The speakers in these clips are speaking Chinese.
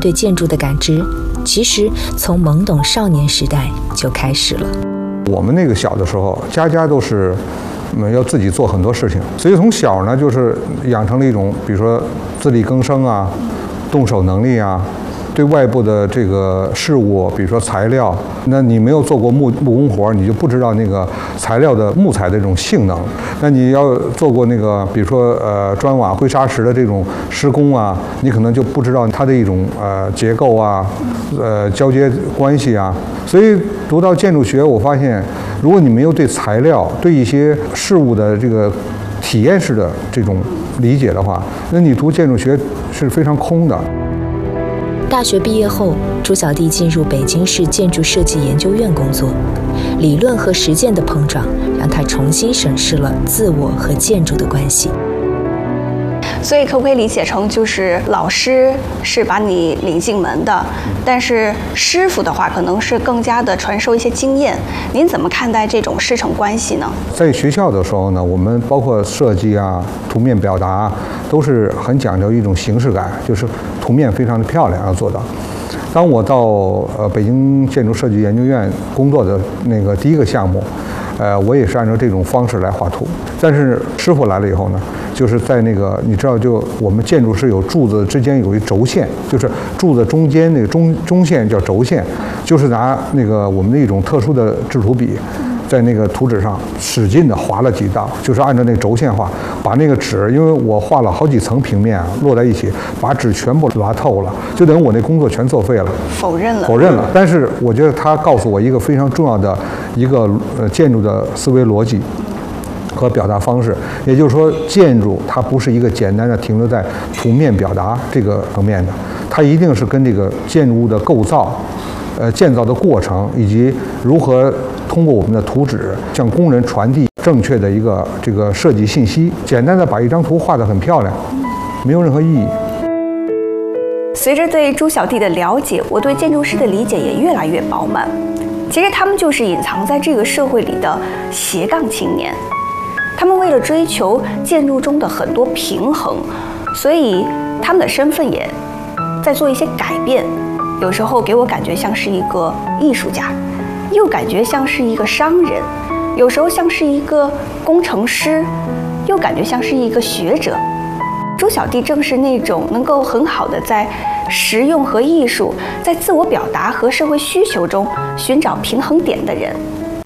对建筑的感知，其实从懵懂少年时代就开始了。 我们那个小的时候，家家都是要自己做很多事情，所以从小呢就是养成了一种，比如说自力更生啊，动手能力啊，对外部的这个事物，比如说材料，那你没有做过木工活，你就不知道那个材料的木材的这种性能。那你要做过那个，比如说砖瓦灰砂石的这种施工啊，你可能就不知道它的一种结构啊，交接关系啊。所以读到建筑学，我发现，如果你没有对材料、对一些事物的这个体验式的这种理解的话，那你读建筑学是非常空的。 大学毕业后，朱小弟进入北京市建筑设计研究院工作，理论和实践的碰撞让他重新审视了自我和建筑的关系。 所以可不可以理解成，就是老师是把你领进门的，但是师傅的话可能是更加的传授一些经验。您怎么看待这种师承关系呢？在学校的时候呢，我们包括设计啊、图面表达，都是很讲究一种形式感，就是图面非常的漂亮要做到。当我到北京建筑设计研究院工作的那个第一个项目，我也是按照这种方式来画图。但是师傅来了以后呢，就是在那个你知道，就我们建筑是有柱子之间有一轴线，就是柱子中间那个中线叫轴线，就是拿那个我们的一种特殊的制图笔，在那个图纸上使劲的划了几道，就是按照那个轴线画，把那个纸，因为我画了好几层平面啊，摞在一起，把纸全部拉透了，就等于我那工作全作废了，否认了。但是我觉得他告诉我一个非常重要的一个建筑的思维逻辑和表达方式，也就是说，建筑它不是一个简单的停留在图面表达这个层面的，它一定是跟这个建筑物的构造、建造的过程，以及如何通过我们的图纸向工人传递正确的一个这个设计信息。简单的把一张图画得很漂亮，没有任何意义。随着对朱小弟的了解，我对建筑师的理解也越来越饱满。其实他们就是隐藏在这个社会里的斜杠青年。他们为了追求建筑中的很多平衡，所以他们的身份也在做一些改变。有时候给我感觉像是一个艺术家，又感觉像是一个商人，有时候像是一个工程师，又感觉像是一个学者。朱小弟正是那种能够很好的在实用和艺术，在自我表达和社会需求中寻找平衡点的人。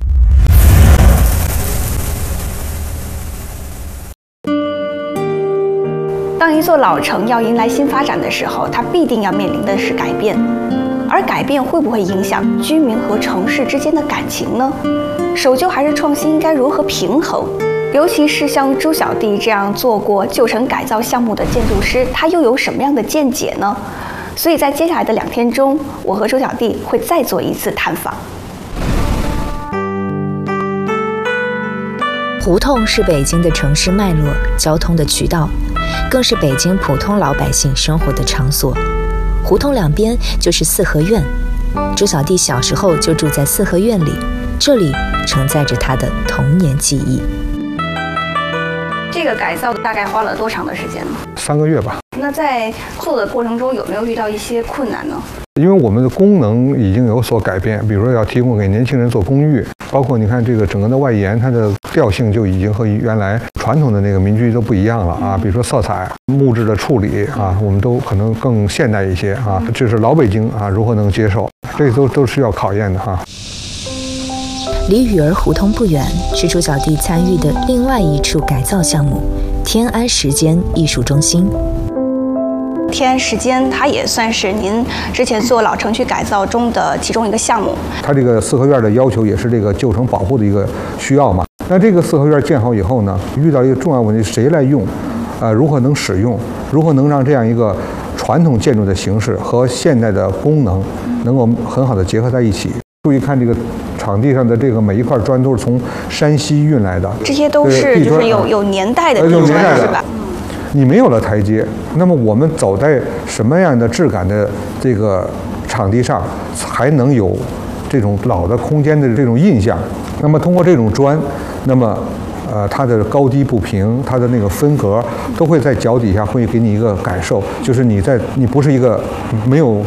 当一座老城要迎来新发展的时候，它必定要面临的是改变，而改变会不会影响居民和城市之间的感情呢？守旧还是创新应该如何平衡？尤其是像朱小弟这样做过旧城改造项目的建筑师，他又有什么样的见解呢？所以在接下来的2天中，我和朱小弟会再做一次探访。 胡同是北京的城市脉络、交通的渠道，更是北京普通老百姓生活的场所。胡同两边就是四合院，朱小弟小时候就住在四合院里，这里承载着他的童年记忆。这个改造大概花了多长的时间呢？3个月吧。那在做的过程中有没有遇到一些困难呢？因为我们的功能已经有所改变，比如说要提供给年轻人做公寓，包括你看这个整个的外延，它的调性就已经和原来传统的那个民居都不一样了啊。比如说色彩、木质的处理啊，我们都可能更现代一些啊。这是老北京啊如何能接受，这都是要考验的哈。离雨儿胡同不远，是朱小弟参与的另外一处改造项目——天安时间艺术中心。天安时间，它也算是您之前做老城区改造中的其中一个项目。它这个四合院的要求也是这个旧城保护的一个需要嘛。那这个四合院建好以后呢，遇到一个重要问题，谁来用？如何能使用？如何能让这样一个传统建筑的形式和现代的功能能够很好的结合在一起？注意看这个场地上的这个每一块砖都是从山西运来的，这些都是就是有年代的地砖是吧？你没有了台阶，那么我们走在什么样的质感的这个场地上，才能有这种老的空间的这种印象？那么通过这种砖，那么它的高低不平，它的那个分隔都会在脚底下会给你一个感受，就是你不是一个没有